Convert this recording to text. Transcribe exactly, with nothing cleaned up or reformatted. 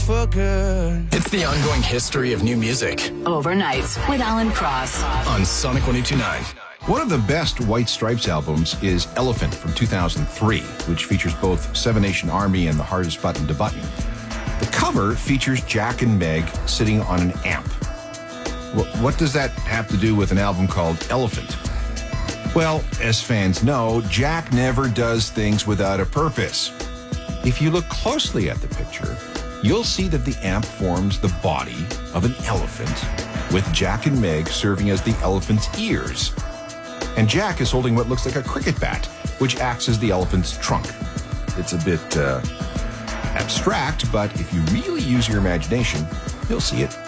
for good. It's the ongoing history of new music Overnights with Alan Cross on Sonic one oh two point nine. One of the best White Stripes albums is Elephant from two thousand three, which features both Seven Nation Army and The Hardest Button to Button. The cover features Jack and Meg sitting on an amp. Well, what does that have to do with an album called Elephant? Well, as fans know, Jack never does things without a purpose. If you look closely at the picture, you'll see that the amp forms the body of an elephant, with Jack and Meg serving as the elephant's ears. And Jack is holding what looks like a cricket bat, which acts as the elephant's trunk. It's a bit uh, abstract, but if you really use your imagination, you'll see it.